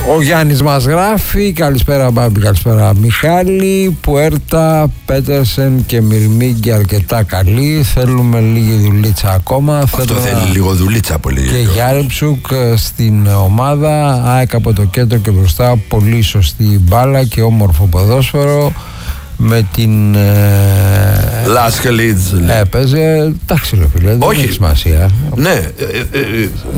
Ο Γιάννης μας γράφει: καλησπέρα Μπάμπη, καλησπέρα Μιχάλη. Πουέρτα, Πέτερσεν και Μυρμήγκη αρκετά καλή. Θέλουμε λίγη δουλίτσα ακόμα. Αυτό θέλει λίγο δουλίτσα πολύ. Και Γιάρεμψουκ στην ομάδα. ΑΕΚ από το κέντρο και μπροστά. Πολύ σωστή μπάλα και όμορφο ποδόσφαιρο. Με την Λάσχελιτς έπαιζε. Εντάξει ρε φίλε, δεν έχει σημασία. Ναι.